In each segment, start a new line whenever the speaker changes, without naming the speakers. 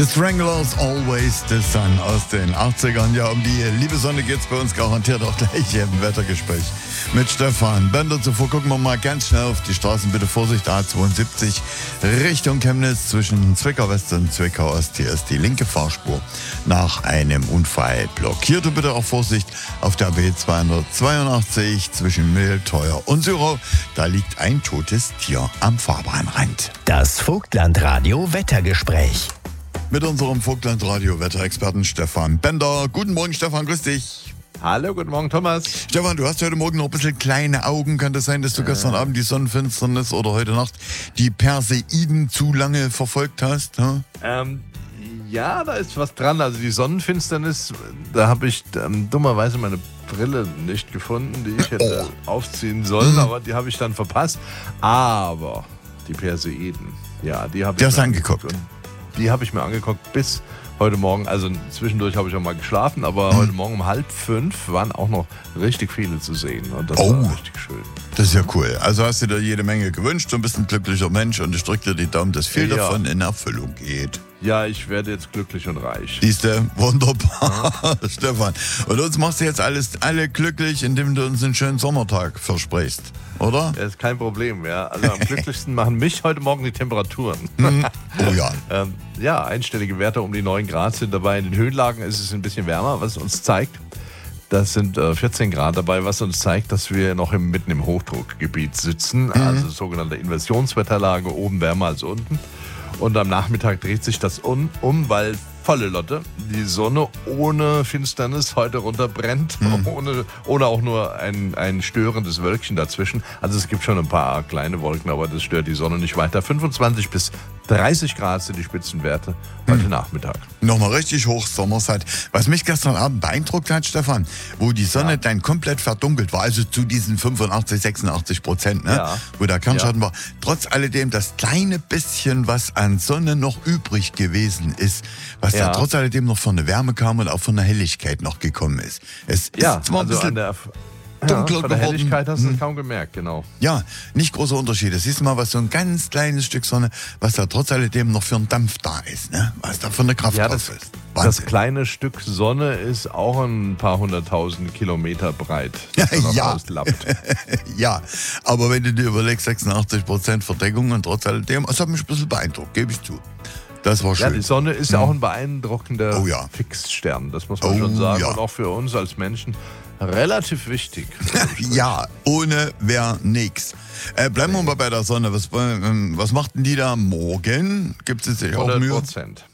The Stranglers, Always the Sun aus den 80ern. Ja, um die liebe Sonne geht's bei uns garantiert auch gleich im Wettergespräch mit Stefan Bender. Zuvor gucken wir mal ganz schnell auf die Straßen. Bitte Vorsicht, A72 Richtung Chemnitz zwischen Zwickau West und Zwickau Ost. Hier ist die linke Fahrspur nach einem Unfall blockiert. Und bitte auch Vorsicht auf der B282 zwischen Mehlteuer und Syrau. Da liegt ein totes Tier am Fahrbahnrand.
Das Vogtlandradio Wettergespräch.
Mit unserem Vogtlandradio-Wetterexperten Stefan Bender. Guten Morgen, Stefan, grüß dich.
Hallo, guten Morgen, Thomas.
Stefan, du hast heute Morgen noch ein bisschen kleine Augen. Kann das sein, dass du gestern Abend die Sonnenfinsternis oder heute Nacht die Perseiden zu lange verfolgt hast? Hm?
Ja, da ist was dran. Also die Sonnenfinsternis, da habe ich dummerweise meine Brille nicht gefunden, die ich hätte aufziehen sollen, aber die habe ich dann verpasst. Aber die Perseiden, ja, die habe ich
mir angeguckt.
Die habe ich mir angeguckt bis heute Morgen. Also zwischendurch habe ich auch mal geschlafen, aber heute Morgen um 4:30 waren auch noch richtig viele zu sehen. Und das war richtig schön.
Das ist ja cool. Also hast du dir jede Menge gewünscht. Du bist ein glücklicher Mensch und ich drücke dir die Daumen, dass viel davon in Erfüllung geht.
Ja, ich werde jetzt glücklich und reich.
Siehste, wunderbar, ja. Stefan. Und uns machst du jetzt alle glücklich, indem du uns einen schönen Sommertag versprichst, oder?
Ja, ist kein Problem, ja. Also am glücklichsten machen mich heute Morgen die Temperaturen.
Oh ja.
Ja, einstellige Werte um die 9 Grad sind dabei. In den Höhenlagen ist es ein bisschen wärmer, was uns zeigt, das sind 14 Grad dabei, was uns zeigt, dass wir noch mitten im Hochdruckgebiet sitzen. Also sogenannte Inversionswetterlage, oben wärmer als unten. Und am Nachmittag dreht sich das um, weil volle Lotte die Sonne ohne Finsternis heute runterbrennt, ohne auch nur ein störendes Wölkchen dazwischen. Also es gibt schon ein paar kleine Wolken, aber das stört die Sonne nicht weiter. 25 bis 30 Grad sind die Spitzenwerte heute Nachmittag.
Nochmal richtig Hochsommerzeit. Was mich gestern Abend beeindruckt hat, Stefan, wo die Sonne dann komplett verdunkelt war, also zu diesen 85-86%, ne? Wo der Kernschatten war, trotz alledem das kleine bisschen, was an Sonne noch übrig gewesen ist, was da trotz alledem noch von der Wärme kam und auch von der Helligkeit noch gekommen ist. Es ist zwar ein bisschen dunkler
von der
geworden.
Helligkeit hast du es kaum gemerkt, genau.
Ja, nicht großer Unterschied. Das siehst du mal, was so ein ganz kleines Stück Sonne, was da trotz alledem noch für einen Dampf da ist, ne? Was da für eine Kraft drauf ist. Wahnsinn.
Das kleine Stück Sonne ist auch ein paar 100.000 Kilometer breit.
Ja. Ja, aber wenn du dir überlegst, 86% Verdeckung und trotz alledem, das hat mich ein bisschen beeindruckt, gebe ich zu. Das war schön.
Ja, die Sonne ist ja auch ein beeindruckender Fixstern, das muss man schon sagen. Und auch für uns als Menschen relativ wichtig.
Ja, ohne wäre nix. Bleiben wir mal bei der Sonne. Was macht denn die da morgen? Gibt es sich auch Mühe?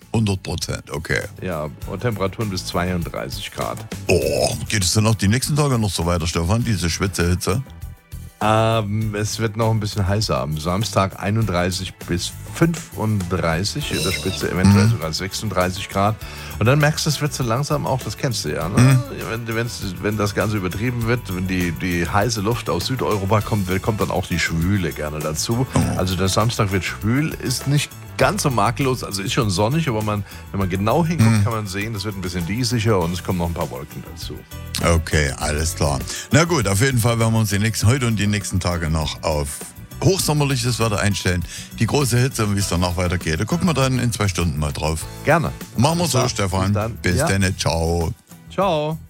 100%, okay.
Ja, und Temperaturen bis 32 Grad.
Geht es dann noch die nächsten Tage noch so weiter, Stefan, diese Schwitzehitze?
Es wird noch ein bisschen heißer. Am Samstag 31 bis 35, in der Spitze eventuell sogar 36 Grad. Und dann merkst du, es wird so langsam auch, das kennst du ja, ne? Wenn das Ganze übertrieben wird, wenn die heiße Luft aus Südeuropa kommt dann auch die Schwüle gerne dazu. Also der Samstag wird schwül, ist nicht ganz so makellos, also ist schon sonnig, aber wenn man genau hinguckt, kann man sehen, es wird ein bisschen diesiger und es kommen noch ein paar Wolken dazu.
Okay, alles klar. Na gut, auf jeden Fall werden wir uns heute und die nächsten Tage noch auf hochsommerliches Wetter einstellen. Die große Hitze und wie es danach weitergeht. Da gucken wir dann in 2 Stunden mal drauf.
Gerne.
Machen wir so, Stefan.
Bis dann.
Bis dann. Ciao.
Ciao.